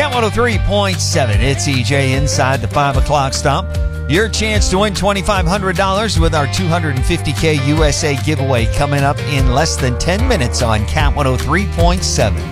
Cat 103.7. It's EJ inside the 5 o'clock stop. Your chance to win $2,500 with our $250K USA giveaway coming up in less than 10 minutes on Cat 103.7.